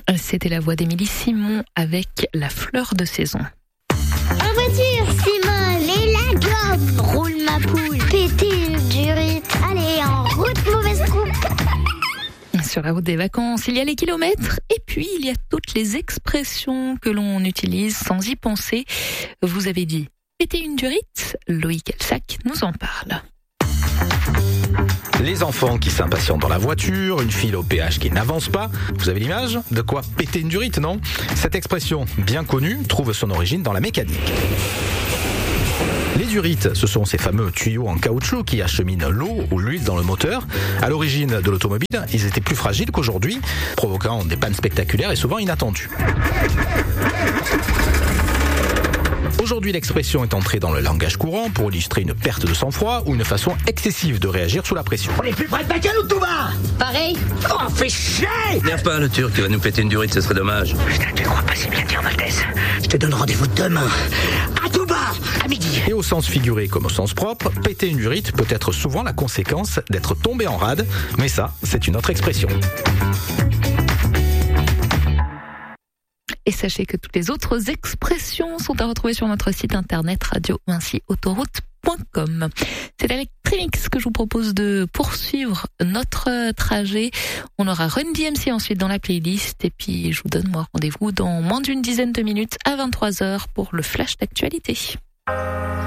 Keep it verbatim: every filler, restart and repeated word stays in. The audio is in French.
C'était la voix d'Émilie Simon avec La fleur de saison. En voiture, c'est molle et la gomme. Roule ma poule, péter une durite. Allez, en route, mauvaise coupe. Sur la route des vacances, il y a les kilomètres et puis il y a toutes les expressions que l'on utilise sans y penser. Vous avez dit péter une durite, Loïc Elsac nous en parle. Les enfants qui s'impatientent dans la voiture, une file au péage qui n'avance pas. Vous avez l'image de quoi péter une durite, non ? Cette expression bien connue trouve son origine dans la mécanique. Les durites, ce sont ces fameux tuyaux en caoutchouc qui acheminent l'eau ou l'huile dans le moteur. À l'origine de l'automobile, ils étaient plus fragiles qu'aujourd'hui, provoquant des pannes spectaculaires et souvent inattendues. Aujourd'hui, l'expression est entrée dans le langage courant pour illustrer une perte de sang-froid ou une façon excessive de réagir sous la pression. On est plus près de ma gueule ou de tout bas ? Pareil. Oh, fait chier ! Nerve pas le Turc qui va nous péter une durite, ce serait dommage. Putain, tu crois pas si bien dire, Maltese. Je te donne rendez-vous demain. À tout bas, à midi. Et au sens figuré comme au sens propre, péter une durite peut être souvent la conséquence d'être tombé en rade. Mais ça, c'est une autre expression. Et sachez que toutes les autres expressions sont à retrouver sur notre site internet radio vinci autoroute point com. C'est avec Trimix que je vous propose de poursuivre notre trajet. On aura Run D M C ensuite dans la playlist. Et puis je vous donne moi rendez-vous dans moins d'une dizaine de minutes à vingt-trois heures pour le flash d'actualité.